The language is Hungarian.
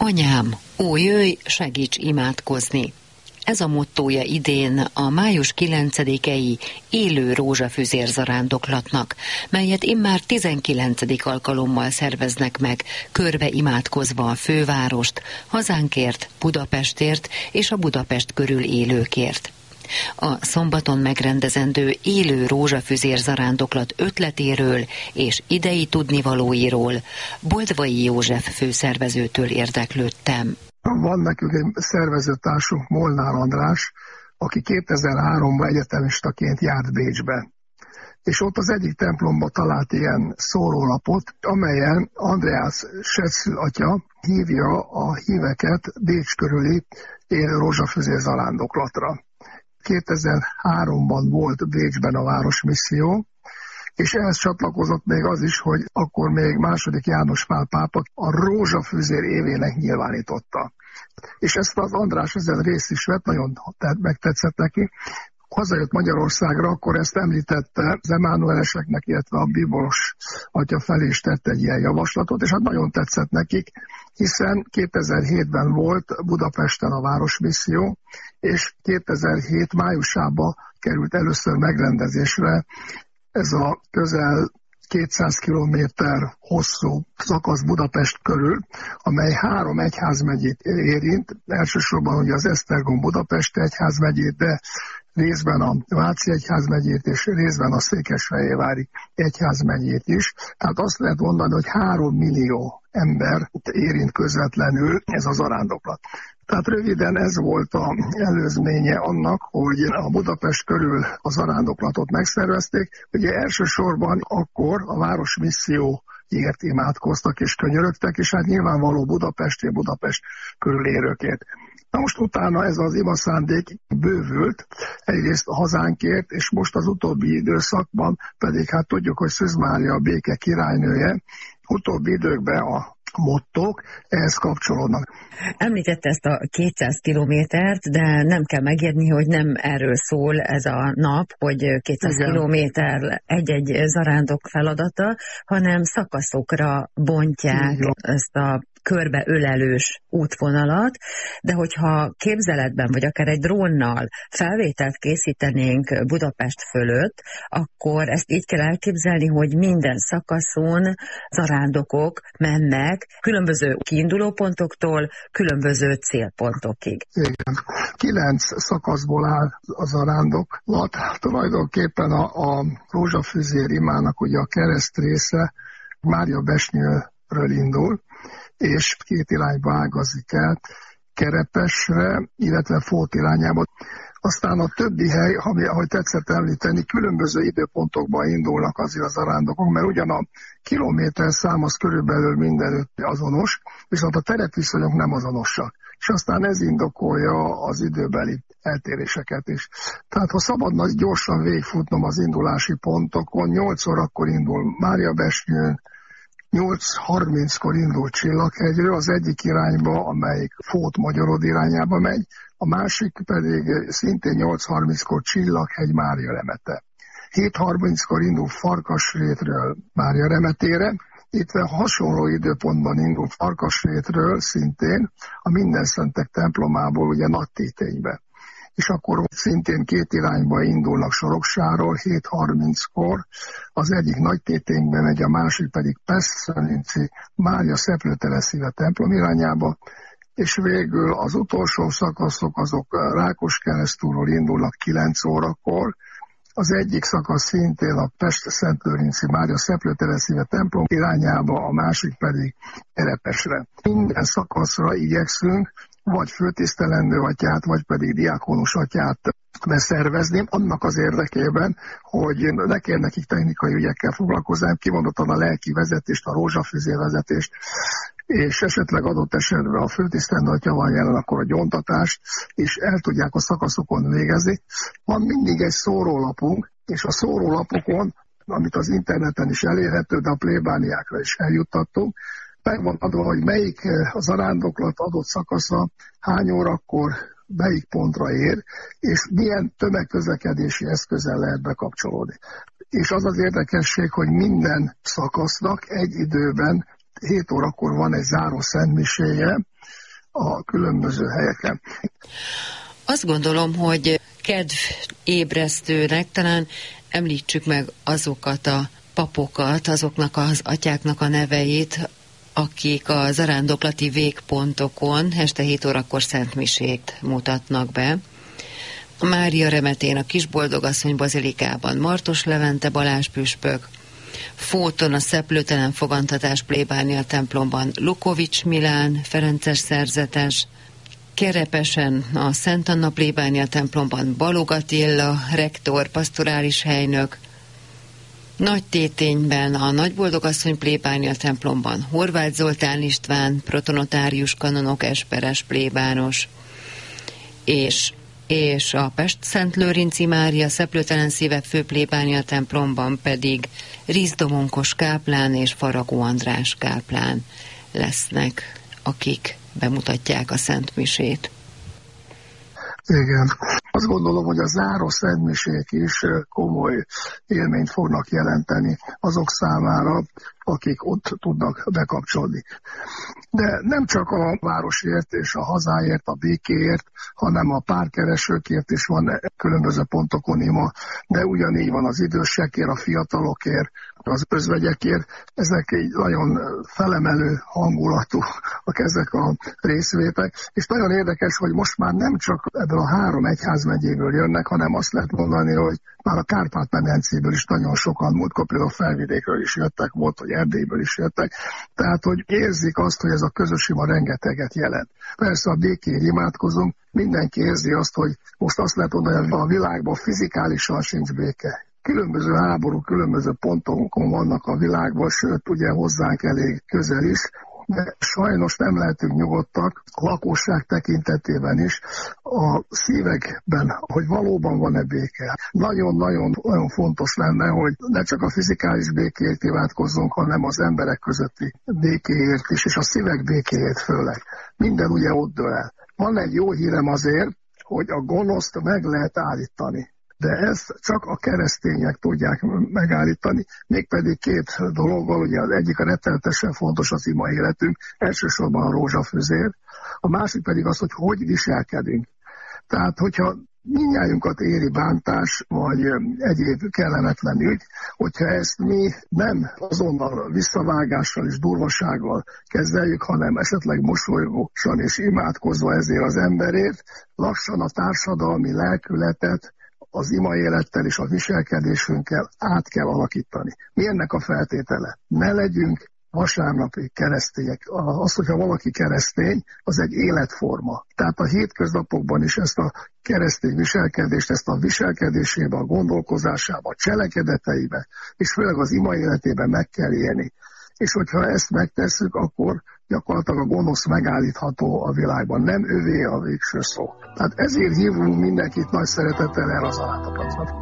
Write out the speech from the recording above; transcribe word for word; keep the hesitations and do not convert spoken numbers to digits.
Anyám, ó jöjj, segíts imádkozni! Ez a mottója idén a május kilencedikei élő rózsafüzér zarándoklatnak, melyet immár tizenkilencedik alkalommal szerveznek meg, körbe imádkozva a fővárost, hazánkért, Budapestért és a Budapest körül élőkért. A szombaton megrendezendő élő rózsafüzér zarándoklat ötletéről és idei tudnivalóiról Boldvai József főszervezőtől érdeklődtem. Van nekünk egy szervezőtársunk, Molnár András, aki kétezer-háromban egyetemistaként járt Bécsbe. És ott az egyik templomban talált ilyen szórólapot, amelyen Andreas Schätzl atya hívja a híveket Bécs körüli élő rózsafüzér zarándoklatra. kétezer-háromban volt Bécsben a városmisszió, és ehhez csatlakozott még az is, hogy akkor még második János Pál pápa a rózsafüzér évének nyilvánította. És ezt az András ezen részt is vett, nagyon megtetszett neki. Hazajött Magyarországra, akkor ezt említette az emánueleseknek, illetve a bíboros atya felé is tette egy ilyen javaslatot, és hát nagyon tetszett nekik, hiszen kétezer-hétben volt Budapesten a városmisszió, és kétezer-hét májusában került először megrendezésre ez a közel kétszáz kilométer hosszú szakasz Budapest körül, amely három egyházmegyét érint, elsősorban ugye az Esztergom Budapest egyházmegyét, de részben a Váci egyházmegyét és részben a Székesfehérvári egyházmegyét is. Tehát azt lehet mondani, hogy három millió ember érint közvetlenül ez a zarándoklat. Tehát röviden ez volt az előzménye annak, hogy a Budapest körül a zarándoklatot megszervezték. Ugye elsősorban akkor a városmisszióért imádkoztak és könyörögtek, és hát nyilvánvaló Budapesti, Budapest körülérőkért. Na most utána ez az imaszándék bővült, egyrészt a hazánkért, és most az utóbbi időszakban pedig hát tudjuk, hogy Szűz Mária a béke királynője, utóbbi időkben a mottók ehhez kapcsolódnak. Említette ezt a kétszáz kilométert, de nem kell megjegyni, hogy nem erről szól ez a nap, hogy kétszáz kilométer egy-egy zarándok feladata, hanem szakaszokra bontják igen. ezt a körbeölelős útvonalat, de hogyha képzeletben, vagy akár egy drónnal felvételt készítenénk Budapest fölött, akkor ezt így kell elképzelni, hogy minden szakaszon zarándokok mennek különböző kiindulópontoktól különböző célpontokig. Igen. Kilenc szakaszból áll a zarándoklat. Tulajdonképpen a, a rózsafüzér imának ugye a kereszt része Mária Besnyőről indul, és két irányba ágazik el, Kerepesre, illetve Fót irányába. Aztán a többi hely, ami, ahogy tetszett említeni, különböző időpontokban indulnak azért az zarándokok, mert ugyan a kilométer szám az körülbelül mindenütt azonos, viszont a terepviszonyok nem azonosak. És aztán ez indokolja az időbeli eltéréseket is. Tehát ha szabadna gyorsan végigfutnom az indulási pontokon, nyolc órakor indul Mária Besnyőn, nyolc harminckor indul Csillaghegyről, az egyik irányba, amelyik Fót-Magyarod irányába megy, a másik pedig szintén nyolc harminckor Csillaghegy Máriaremete. hét harminckor indul Farkasrétről Máriaremetére, itt hasonló időpontban indul Farkasrétről szintén a Mindenszentek templomából ugye Nagytéténybe. És akkor szintén két irányba indulnak Soroksáról, hét harminckor, az egyik Nagytéténybe megy, a másik pedig Pestszelinci Mária Szeplőtereszíve templom irányába, és végül az utolsó szakaszok azok Rákoskeresztúról indulnak kilenc órakor, az egyik szakasz szintén a Pest-Szentlőrinci Mária Szeplőtereszíve templom irányába, a másik pedig Kerepesre. Minden szakaszra igyekszünk vagy főtisztelendő atyát, vagy pedig diákonus atyát beszervezni, annak az érdekében, hogy ne kell nekik technikai ügyekkel foglalkozni, kimondottan a lelki vezetést, a rózsafüzér vezetést, és esetleg adott esetben a főtisztelendő atya van jelen, akkor a gyóntatást, és el tudják a szakaszokon végezni. Van mindig egy szórólapunk, és a szórólapokon, amit az interneten is elérhető, de a plébániákra is eljuttattunk, meg van adva, hogy melyik a zarándoklat adott szakasza, hány órakor, melyik pontra ér, és milyen tömegközlekedési eszközzel lehet bekapcsolódni. És az az érdekesség, hogy minden szakasznak egy időben hét órakor van egy záró szentmiséje a különböző helyeken. Azt gondolom, hogy kedvébresztőnek talán említsük meg azokat a papokat, azoknak az atyáknak a neveit, akik a zarándoklati végpontokon este hét órakor szentmisét mutatnak be. Mária Remetén a Kisboldogasszony bazilikában Martos Levente Balázs püspök, Fóton a Szeplőtelen Fogantatás plébánia templomban Lukovics Milán ferences szerzetes, Kerepesen a Szent Anna plébánia templomban Balog Attila rektor pastorális helynök, Nagytétényben a Nagyboldogasszony plébánia templomban Horváth Zoltán István protonotárius kanonok esperes plébános, és és a Pest-Szent-Lőrinci Mária Szeplőtelen Szívek főplébánia templomban pedig Rizdomonkos káplán és Faragó András káplán lesznek, akik bemutatják a szentmisét. Igen. Azt gondolom, hogy a záró szentmisék is komoly élményt fognak jelenteni azok számára, akik ott tudnak bekapcsolni. De nem csak a városért és a hazáért, a békéért, hanem a párkeresőkért is van különböző pontokon ima, de ugyanígy van az idősekért, a fiatalokért, az özvegyekért. Ezek egy nagyon felemelő hangulatú ezek a részvétek, és nagyon érdekes, hogy most már nem csak ebből a három egyházmegyéből jönnek, hanem azt lehet mondani, hogy már a Kárpát-medencéből is nagyon sokan, múltkor például a Felvidékről is jöttek, volt, hogy Erdélyből is jöttek, tehát hogy érzik azt, hogy ez a közös ima rengeteget jelent. Persze a békén imádkozunk, mindenki érzi azt, hogy most azt lehet mondani, hogy a világban fizikálisan sincs béke. Különböző háborúk, különböző pontokon vannak a világban, sőt, ugye hozzánk elég közel is, de sajnos nem lehetünk nyugodtak a lakosság tekintetében is, a szívekben, hogy valóban van-e béke. Nagyon-nagyon nagyon fontos lenne, hogy ne csak a fizikális békéért imádkozzunk, hanem az emberek közötti békéért is, és a szívek békéért főleg. Minden ugye ott dől el. Van egy jó hírem azért, hogy a gonoszt meg lehet állítani. De ezt csak a keresztények tudják megállítani, mégpedig két dologgal, ugye az egyik a rettenetesen fontos az ima életünk, elsősorban a rózsafüzér, a másik pedig az, hogy hogy viselkedünk. Tehát, hogyha mindnyájunkat éri bántás, vagy egyéb kellemetlen ügy, hogyha ezt mi nem azonnal visszavágással és durvasággal kezeljük, hanem esetleg mosolygósan és imádkozva ezért az emberért, lassan a társadalmi lelkületet az ima élettel és a viselkedésünkkel át kell alakítani. Mi ennek a feltétele? Ne legyünk vasárnapi keresztények. Az, hogyha valaki keresztény, az egy életforma. Tehát a hétköznapokban is ezt a keresztény viselkedést, ezt a viselkedésébe, a gondolkozásába, a cselekedeteibe, és főleg az ima életében meg kell élni. És hogyha ezt megtesszük, akkor gyakorlatilag a gonosz megállítható a világban. Nem övé a végső szó. Tehát ezért hívunk mindenkit nagy szeretettel erre az alátoplatra.